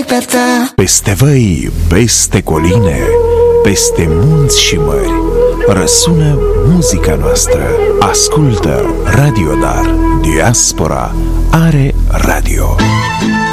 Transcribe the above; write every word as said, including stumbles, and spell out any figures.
perfecta ta. Peste văi, peste coline, peste munți și mări, răsună muzica noastră. Ascultă Radio Dar. Diaspora are radio.